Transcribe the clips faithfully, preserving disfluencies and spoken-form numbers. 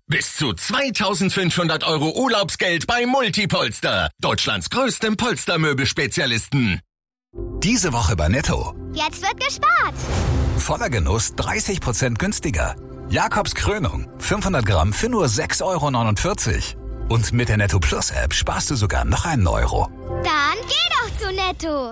Bis zu zweitausendfünfhundert Euro Urlaubsgeld bei Multipolster. Deutschlands größtem Polstermöbelspezialisten. Diese Woche bei Netto. Jetzt wird gespart. Voller Genuss dreißig Prozent günstiger. Jakobs Krönung. fünfhundert Gramm für nur sechs Euro neunundvierzig. Und mit der Netto Plus App sparst du sogar noch einen Euro. Dann geh doch zu Netto.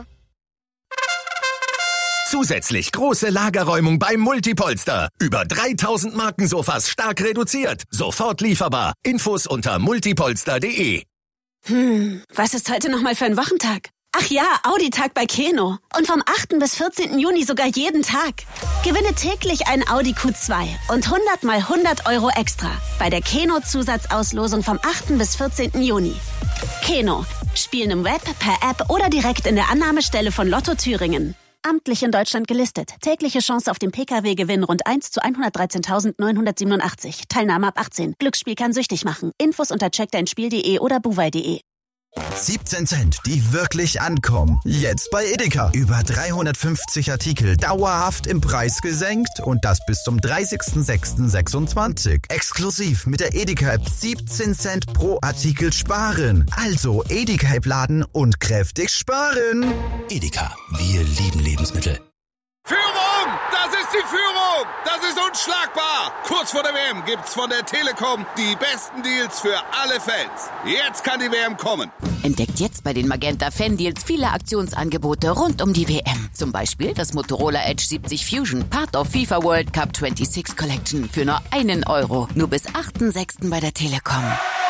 Zusätzlich große Lagerräumung beim Multipolster. Über dreitausend Markensofas stark reduziert. Sofort lieferbar. Infos unter multipolster punkt de. Hm, was ist heute nochmal für ein Wochentag? Ach ja, Audi-Tag bei Keno. Und vom achten bis vierzehnten Juni sogar jeden Tag. Gewinne täglich ein Audi Q zwei und hundert mal hundert Euro extra bei der Keno-Zusatzauslosung vom achten bis vierzehnten Juni. Keno. Spielen im Web, per App oder direkt in der Annahmestelle von Lotto Thüringen. Amtlich in Deutschland gelistet. Tägliche Chance auf den P K W-Gewinn rund eins zu hundertdreizehntausendneunhundertsiebenundachtzig. Teilnahme ab achtzehn. Glücksspiel kann süchtig machen. Infos unter check dein spiel punkt de oder buwei punkt de. siebzehn Cent, die wirklich ankommen. Jetzt bei Edeka. Über dreihundertfünfzig Artikel dauerhaft im Preis gesenkt und das bis zum dreißigsten sechsten sechsundzwanzig. Exklusiv mit der Edeka-App siebzehn Cent pro Artikel sparen. Also Edeka-App laden und kräftig sparen. Edeka, wir lieben Lebensmittel. Führung! Das ist die Führung! Das ist unschlagbar! Kurz vor der W M gibt's von der Telekom die besten Deals für alle Fans. Jetzt kann die W M kommen. Entdeckt jetzt bei den Magenta Fan Deals viele Aktionsangebote rund um die W M. Zum Beispiel das Motorola Edge siebzig Fusion, Part of FIFA World Cup sechsundzwanzig Collection für nur einen Euro. Nur bis achten sechsten bei der Telekom.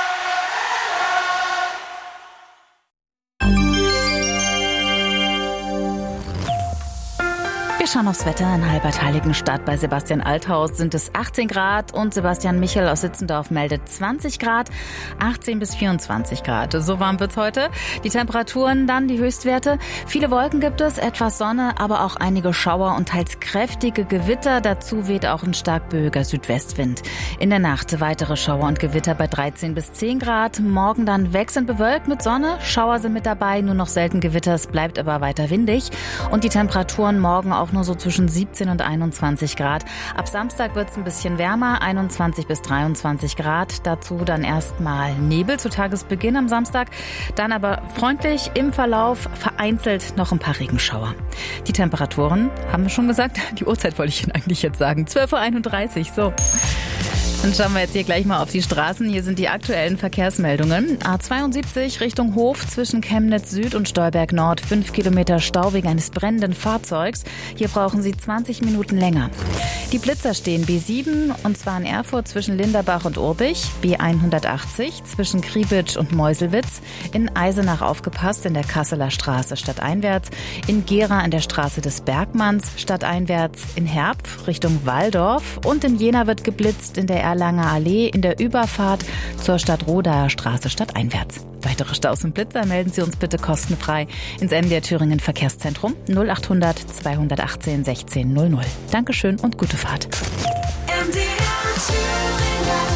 Wir schauen aufs Wetter. In Halbertheiligenstadt bei Sebastian Althaus sind es achtzehn Grad und Sebastian Michel aus Sitzendorf meldet zwanzig Grad, achtzehn bis vierundzwanzig Grad. So warm wird's heute. Die Temperaturen dann, die Höchstwerte. Viele Wolken gibt es, etwas Sonne, aber auch einige Schauer und teils kräftige Gewitter. Dazu weht auch ein stark böiger Südwestwind. In der Nacht weitere Schauer und Gewitter bei dreizehn bis zehn Grad. Morgen dann wechselnd bewölkt mit Sonne. Schauer sind mit dabei, nur noch selten Gewitter. Es bleibt aber weiter windig. Und die Temperaturen morgen auch nur so zwischen siebzehn und einundzwanzig Grad. Ab Samstag wird es ein bisschen wärmer, einundzwanzig bis dreiundzwanzig Grad. Dazu dann erstmal Nebel zu Tagesbeginn am Samstag. Dann aber freundlich im Verlauf vereinzelt noch ein paar Regenschauer. Die Temperaturen, haben wir schon gesagt, die Uhrzeit wollte ich Ihnen eigentlich jetzt sagen, zwölf Uhr einunddreißig, so. Dann schauen wir jetzt hier gleich mal auf die Straßen. Hier sind die aktuellen Verkehrsmeldungen. A zweiundsiebzig Richtung Hof zwischen Chemnitz Süd und Stolberg Nord. Fünf Kilometer Stau wegen eines brennenden Fahrzeugs. Hier brauchen Sie zwanzig Minuten länger. Die Blitzer stehen B sieben und zwar in Erfurt zwischen Linderbach und Urbich. B hundertachtzig zwischen Kriebitsch und Meuselwitz. In Eisenach aufgepasst in der Kasseler Straße stadteinwärts. In Gera an der Straße des Bergmanns stadteinwärts. In Herpf Richtung Walldorf. Und in Jena wird geblitzt in der Erlanger Allee in der Überfahrt zur Stadtrodaer Straße stadteinwärts. Weitere Staus und Blitzer melden Sie uns bitte kostenfrei ins M D R Thüringen Verkehrszentrum null achthundert zweihundertachtzehn sechzehn null null. Dankeschön und gute Fahrt. M D R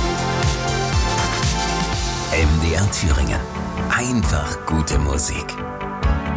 Thüringen. M D R Thüringen. Einfach gute Musik.